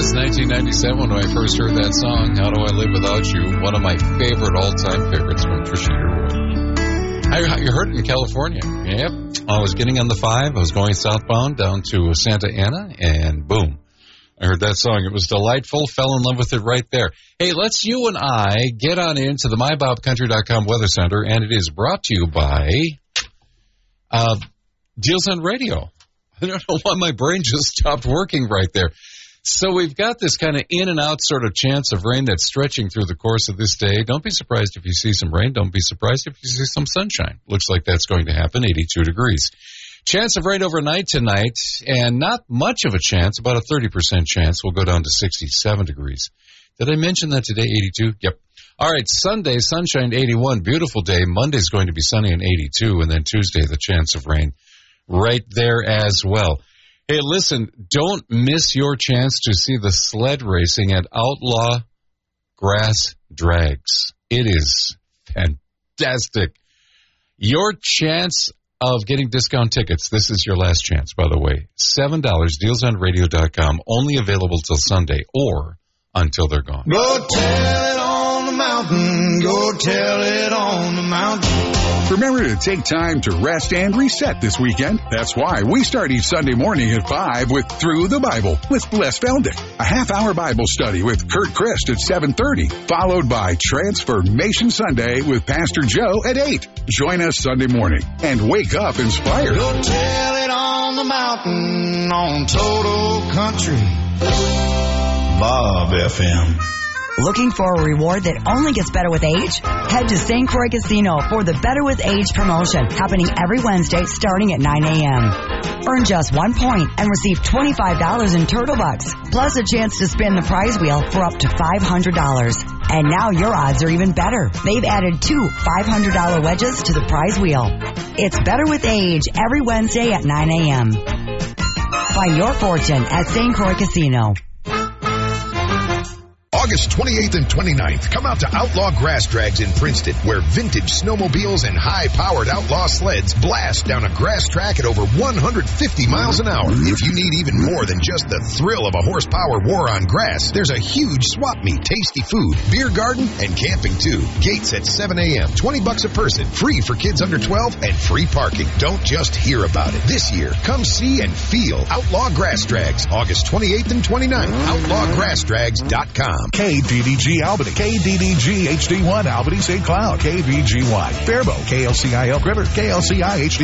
was 1997 when I first heard that song, How Do I Live Without You? One of my favorite all-time favorites from Trisha Yearwood. You heard it in California. Yep. I was getting on the 5. I was going southbound down to Santa Ana, and boom. I heard that song. It was delightful. Fell in love with it right there. Hey, let's you and I get on into the MyBobCountry.com Weather Center, and it is brought to you by Deals on Radio. I don't know why my brain just stopped working right there. So we've got this kind of in and out sort of chance of rain that's stretching through the course of this day. Don't be surprised if you see some rain. Don't be surprised if you see some sunshine. Looks like that's going to happen, 82 degrees. Chance of rain overnight tonight, and not much of a chance, about a 30% chance. We'll go down to 67 degrees. Did I mention that today, 82? Yep. All right, Sunday, sunshine, 81. Beautiful day. Monday's going to be sunny and 82, and then Tuesday, the chance of rain right there as well. Hey, listen, don't miss your chance to see the sled racing at Outlaw Grass Drags. It is fantastic. Your chance of getting discount tickets, this is your last chance, by the way. $7, dealsonradio.com, only available till Sunday or until they're gone. Go tell it on the mountain, go tell it on the mountain. Remember to take time to rest and reset this weekend. That's why we start each Sunday morning at 5 with Through the Bible with Bless Feldick, a half-hour Bible study with Kurt Christ at 7:30, followed by Transformation Sunday with Pastor Joe at 8. Join us Sunday morning and wake up inspired. Go tell it on the mountain on Total Country Bob FM. Looking for a reward that only gets better with age? Head to St. Croix Casino for the Better with Age promotion, happening every Wednesday starting at 9 a.m. Earn just 1 point and receive $25 in Turtle Bucks, plus a chance to spin the prize wheel for up to $500. And now your odds are even better. They've added 2 $500 wedges to the prize wheel. It's Better with Age every Wednesday at 9 a.m. Find your fortune at St. Croix Casino. August 28th and 29th, come out to Outlaw Grass Drags in Princeton, where vintage snowmobiles and high-powered Outlaw sleds blast down a grass track at over 150 miles an hour. If you need even more than just the thrill of a horsepower war on grass, there's a huge swap meet, tasty food, beer garden, and camping too. Gates at 7 a.m., $20 a person, free for kids under 12, and free parking. Don't just hear about it. This year, come see and feel Outlaw Grass Drags, August 28th and 29th, outlawgrassdrags.com. KDDG Albany, KDDG HD1 Albany St. Cloud, KVGY Faribault, KLCI Elk River, KLCI HD